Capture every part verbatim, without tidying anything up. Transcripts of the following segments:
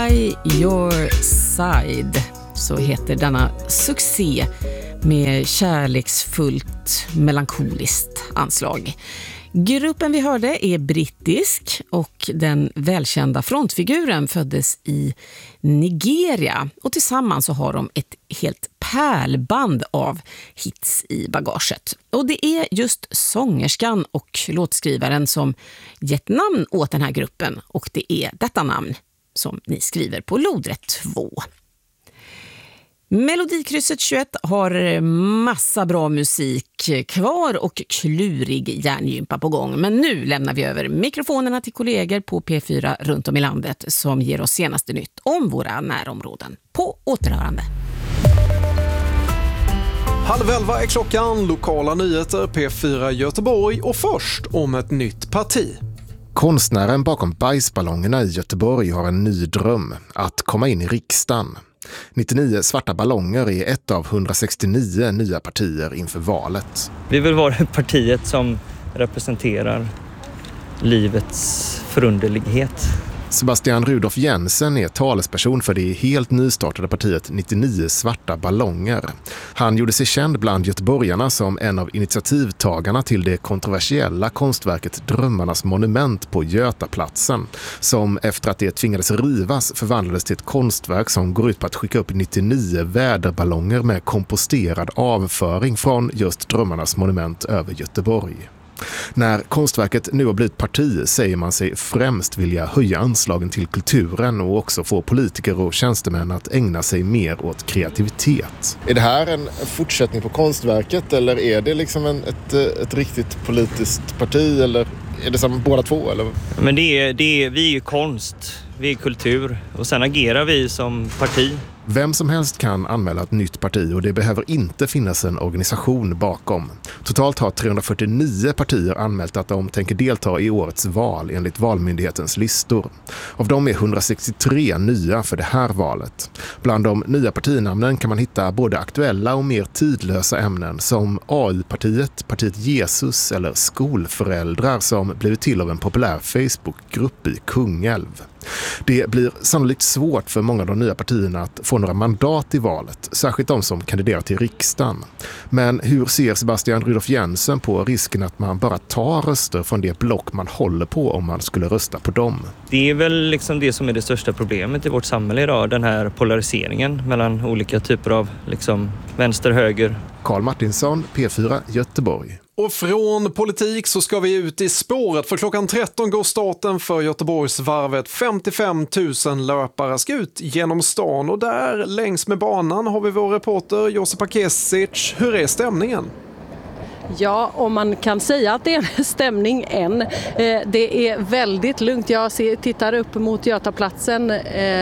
By your side, så heter denna succé med kärleksfullt melankoliskt anslag. Gruppen vi hörde är brittisk och den välkända frontfiguren föddes i Nigeria. Och tillsammans så har de ett helt pärlband av hits i bagaget. Och det är just sångerskan och låtskrivaren som gett namn åt den här gruppen. Och det är detta namn som ni skriver på lodrätt två. Melodikrysset tjugoett har massa bra musik kvar och klurig hjärngympa på gång. Men nu lämnar vi över mikrofonerna till kollegor på P fyra runt om i landet som ger oss senaste nytt om våra närområden. På återhörande. Halv elva är klockan, lokala nyheter P fyra Göteborg och först om ett nytt parti. Konstnären bakom bajsballongerna i Göteborg har en ny dröm, att komma in i riksdagen. nittionio svarta ballonger är ett av hundrasextionio nya partier inför valet. Vi vill vara partiet som representerar livets förunderlighet. Sebastian Rudolf Jensen är talesperson för det helt nystartade partiet nittionio svarta ballonger. Han gjorde sig känd bland göteborgarna som en av initiativtagarna till det kontroversiella konstverket Drömmarnas monument på Götaplatsen, som efter att det tvingades rivas förvandlades till ett konstverk som går ut på att skicka upp nittionio väderballonger med komposterad avföring från just Drömmarnas monument över Göteborg. När konstverket nu har blivit parti säger man sig främst vilja höja anslagen till kulturen och också få politiker och tjänstemän att ägna sig mer åt kreativitet. Är det här en fortsättning på konstverket eller är det liksom en, ett, ett riktigt politiskt parti eller är det som båda två? Eller? Men det är, det är, vi är ju konst, vi är kultur och sen agerar vi som parti. Vem som helst kan anmäla ett nytt parti och det behöver inte finnas en organisation bakom. Totalt har trehundrafyrtionio partier anmält att de tänker delta i årets val enligt Valmyndighetens listor. Av dem är hundrasextiotre nya för det här valet. Bland de nya partinamnen kan man hitta både aktuella och mer tidlösa ämnen som A I-partiet, partiet Jesus eller skolföräldrar som blivit till av en populär Facebookgrupp i Kungälv. Det blir sannolikt svårt för många av de nya partierna att få några mandat i valet, särskilt de som kandiderar till riksdagen. Men hur ser Sebastian Rudolf Jensen på risken att man bara tar röster från det block man håller på om man skulle rösta på dem? Det är väl liksom det som är det största problemet i vårt samhälle idag, den här polariseringen mellan olika typer av liksom vänster, höger. Karl Martinsson, P fyra Göteborg. Och från politik så ska vi ut i spåret för klockan tretton går starten för Göteborgsvarvet. femtiofem tusen löpare ska ut genom stan och där längs med banan har vi vår reporter Josipa Kesic. Hur är stämningen? Ja, om man kan säga att det är en stämning än. Det är väldigt lugnt. Jag tittar upp mot Götaplatsen.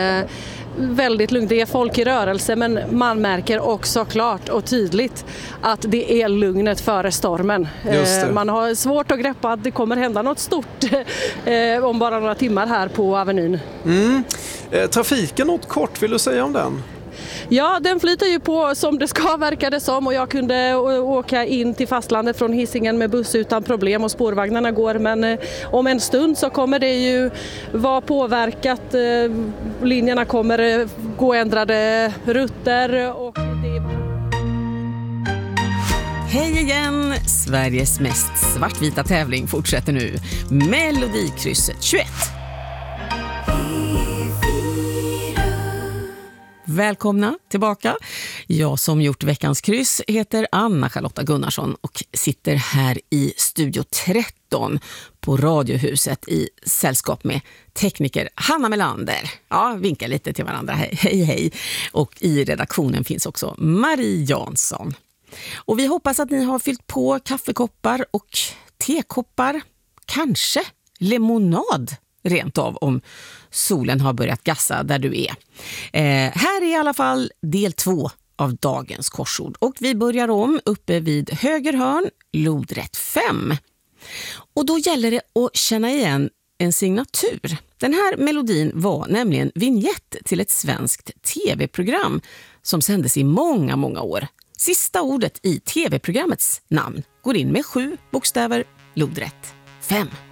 Väldigt lugnt. Det är folk i rörelse men man märker också klart och tydligt att det är lugnet före stormen. Man har svårt att greppa att det kommer hända något stort eh, om bara några timmar här på Avenyn. Mm. Eh, trafiken något kort, vill du säga om den? Ja, den flyter ju på som det ska verka det som och jag kunde åka in till fastlandet från Hisingen med buss utan problem och spårvagnarna går men eh, om en stund så kommer det ju vara påverkat, eh, linjerna kommer eh, gå ändrade rutter och det... Hej igen! Sveriges mest svartvita tävling fortsätter nu. Melodikrysset tjugoett. Välkomna tillbaka. Jag som gjort veckans kryss heter Anna-Charlotta Gunnarsson och sitter här i studio tretton på Radiohuset i sällskap med tekniker Hanna Melander. Ja, vinka lite till varandra. Hej, hej, hej. Och i redaktionen finns också Marie Jansson. Och vi hoppas att ni har fyllt på kaffekoppar och tekoppar. Kanske limonad rent av om solen har börjat gassa där du är. Eh, här är i alla fall del två av dagens korsord. Och vi börjar om uppe vid höger hörn, lodrätt fem. Och då gäller det att känna igen en signatur. Den här melodin var nämligen vignett till ett svenskt tv-program som sändes i många, många år. Sista ordet i tv-programmets namn går in med sju bokstäver, lodrätt fem.